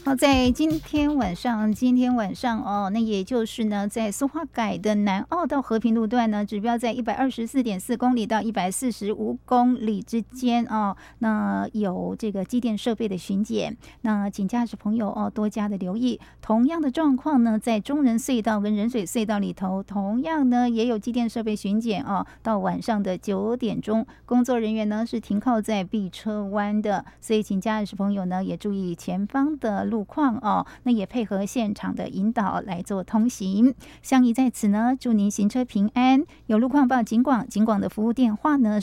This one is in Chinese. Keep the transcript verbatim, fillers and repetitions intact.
好，在今天晚上，今天晚上哦，那也就是呢，在苏花改的南澳到和平路段呢，指标在一百二十四点四公里到一百四十五公里之间哦。那有这个机电设备的巡检，那请驾驶朋友哦多加的留意。同样的状况呢，在中人隧道跟人水隧道里头，同样呢也有机电设备巡检哦。到晚上的九点钟，工作人员呢是停靠在 B 车湾的，所以请驾驶朋友呢也注意前方的路况哦，那也配合现场的引导来做通行。相宜在此呢，祝您行车平安。有路况报警广，警广的服务电话呢